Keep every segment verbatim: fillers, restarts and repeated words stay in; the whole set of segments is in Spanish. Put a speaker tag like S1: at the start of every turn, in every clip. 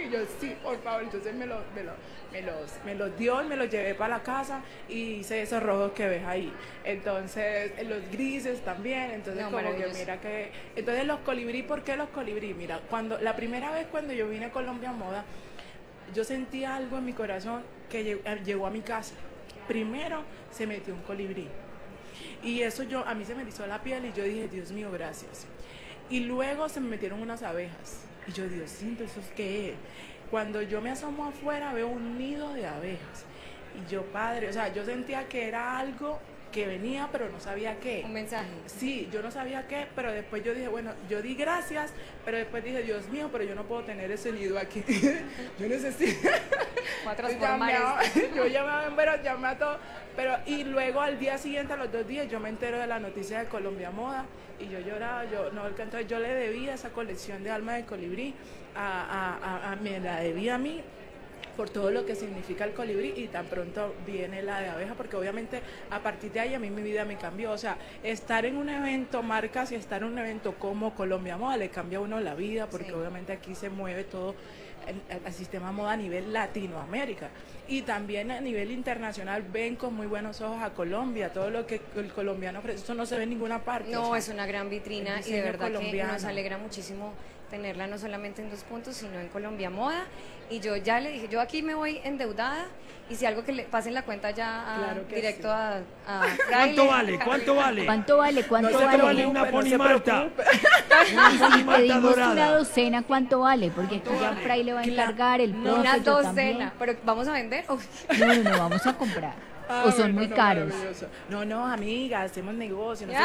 S1: Y yo, sí, por favor. Entonces me, lo, me, lo, me, los, me los dio y me los llevé para la casa y hice esos rojos que ves ahí. Entonces, los grises también. Entonces,
S2: No,
S1: como que mira que... Entonces, los colibrí, ¿por qué los colibrí? Mira, cuando la primera vez cuando yo vine a Colombia Moda, yo sentí algo en mi corazón que llegó, llegó a mi casa. Primero, se metió un colibrí. Y eso yo, a mí se me erizó la piel y yo dije, Dios mío, gracias. Y luego se me metieron unas abejas. Y yo, Dios mío, ¿eso es qué es? Cuando yo me asomo afuera veo un nido de abejas. Y yo, padre, o sea, yo sentía que era algo que venía, pero no sabía qué.
S2: Un mensaje.
S1: Sí, yo no sabía qué, pero después yo dije, bueno, yo di gracias, pero después dije, Dios mío, pero yo no puedo tener ese nido aquí. Yo necesito...
S2: Voy a transformar
S1: esto. Yo llamé a bomberos, llamé a todo, pero y luego al día siguiente, a los dos días, yo me entero de la noticia de Colombia Moda y yo lloraba, yo no, entonces yo le debía esa colección de alma de colibrí, a, a, a, a, me la debía a mí, por todo lo que significa el colibrí, y tan pronto viene la de abeja, porque obviamente a partir de ahí a mí mi vida me cambió. O sea, estar en un evento, marcas, y estar en un evento como Colombia Moda le cambia a uno la vida, porque sí, obviamente aquí se mueve todo el, el sistema moda a nivel Latinoamérica, y también a nivel internacional ven con muy buenos ojos a Colombia, todo lo que el colombiano ofrece, eso no se ve en ninguna parte.
S2: No,
S1: o sea,
S2: es una gran vitrina y de verdad colombiano. Que nos alegra muchísimo tenerla no solamente en Dos Puntos, sino en Colombia Moda. Y yo ya le dije, yo aquí me voy endeudada, y si algo que le pasen la cuenta ya a,
S1: claro
S2: directo
S1: sí.
S2: a, a
S3: ¿Cuánto vale? ¿Cuánto vale?
S4: ¿Cuánto vale? ¿Cuánto
S3: no
S4: vale?
S3: vale una pony Marta?
S4: Y si pedimos una docena, ¿cuánto vale? Porque aquí ya Fray le va a encargar el profe,
S2: una
S4: yo
S2: docena,
S4: también.
S2: pero ¿vamos a vender? Uf.
S4: No, no, no, vamos a comprar.
S1: Ah,
S4: o son
S1: bueno,
S4: muy
S1: no,
S4: caros.
S1: No, no, amiga, hacemos negocio. No se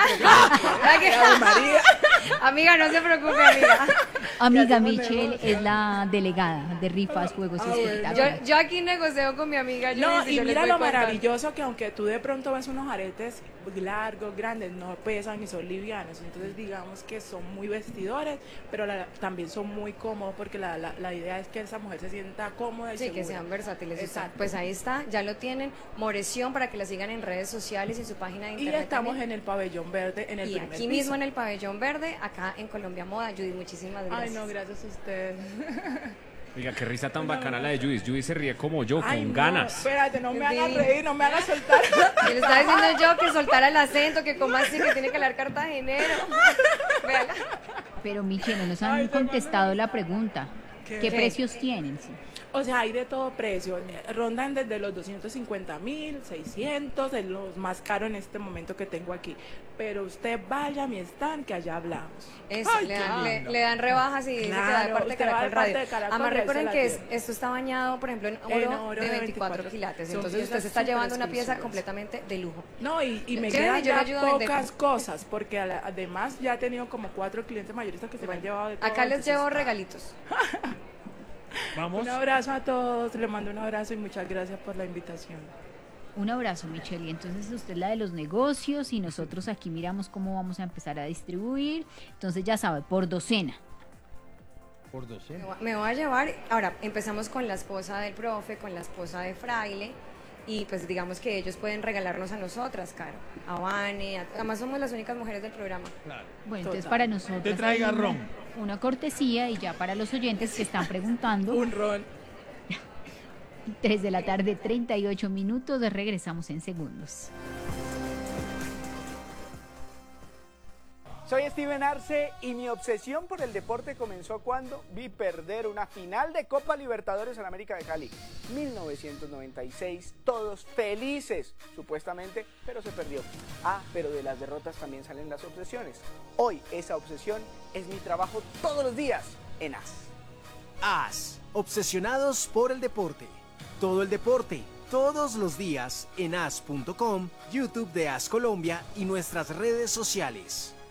S2: María. Amiga, no se preocupe, amiga.
S4: Amiga Michelle negocio. Es la delegada de rifas, juegos
S1: ah,
S4: y espectáculos.
S2: Bueno. Yo, yo aquí negocio con mi amiga. Yo
S1: no,
S2: y
S1: yo mira lo maravilloso
S2: contar.
S1: Que aunque tú de pronto ves unos aretes largos, grandes, no pesan y son livianos. Entonces digamos que son muy vestidores, pero la, también son muy cómodos, porque la, la, la idea es que esa mujer se sienta cómoda y
S2: sí,
S1: segura.
S2: que sean versátiles.
S1: Exacto.
S2: Pues ahí está, ya lo tienen. Moreción, para que la sigan en redes sociales y en su página de internet.
S1: Y estamos
S2: también.
S1: en el Pabellón Verde, en el
S2: y
S1: primer
S2: aquí
S1: piso.
S2: mismo en el Pabellón Verde, acá en Colombia Moda. Judith, muchísimas gracias.
S1: Ay, no, gracias a ustedes.
S5: Oiga, qué risa tan bacana la de Judith. Judith se ríe como yo,
S1: Ay,
S5: con
S1: no,
S5: ganas.
S1: Espérate, no me
S2: Sí.
S1: hagas reír, no me hagas soltar.
S2: Yo le estaba diciendo yo que soltara el acento, que como así, que tiene que hablar cartagenero. Véala.
S4: Pero Michelle, no nos han
S1: Ay,
S4: contestado la pregunta. ¿Qué, ¿Qué precios tienen? Sí.
S1: O sea, hay de todo precio, rondan desde los doscientos cincuenta mil, seiscientos, de los más caros en este momento que tengo aquí. Pero usted vaya a mi stand, que allá hablamos.
S2: Eso,
S1: Ay,
S2: le, dan,
S1: lindo.
S2: le, le dan rebajas y dice
S1: Claro,
S2: que da de parte de
S1: usted va
S2: Caracol
S1: de parte
S2: Radio.
S1: de Caracol,
S2: Además,
S1: y ahí
S2: recuerden
S1: se
S2: que
S1: la
S2: es,
S1: tiene.
S2: esto está bañado, por ejemplo, en oro,
S1: En oro
S2: de
S1: de
S2: veinticuatro
S1: veinticuatro
S2: quilates.
S1: Son
S2: Entonces, usted se
S1: piezas
S2: está
S1: súper
S2: llevando una pieza
S1: exclusivas.
S2: completamente de lujo.
S1: No, y, y me
S2: Yo-
S1: quedan
S2: yo le
S1: ya
S2: ayudo a vender.
S1: pocas cosas, porque a la- además ya he tenido como cuatro clientes mayoristas que se me han llevado de todo.
S2: Acá les
S1: entonces,
S2: llevo
S1: ah,
S2: regalitos.
S3: Vamos.
S1: Un abrazo a todos, les mando un abrazo y muchas gracias por la invitación.
S4: Un abrazo, Michelle. Y entonces usted es la de los negocios y nosotros aquí miramos cómo vamos a empezar a distribuir. Entonces ya sabe, por docena.
S3: Por docena.
S2: Me voy- Me voy a llevar, ahora empezamos con la esposa del profe, con la esposa de Fraile, y pues digamos que ellos pueden regalarnos a nosotras, Caro, a Vane, a- además somos las únicas mujeres del programa.
S3: Claro.
S4: Bueno, entonces
S1: Total.
S4: para nosotros
S3: Te traiga
S4: hay una-
S3: ron.
S4: Una cortesía, y ya para los oyentes que están preguntando,
S1: Un ron.
S4: tres de la tarde, treinta y ocho minutos, regresamos en segundos.
S6: Soy Steven Arce y mi obsesión por el deporte comenzó cuando vi perder una final de Copa Libertadores en América de Cali. mil novecientos noventa y seis, todos felices, supuestamente, pero se perdió. Ah, pero de las derrotas también salen las obsesiones. Hoy esa obsesión es mi trabajo todos los días en A S.
S7: A S, obsesionados por el deporte. Todo el deporte, todos los días en A S punto com, YouTube de A S Colombia y nuestras redes sociales.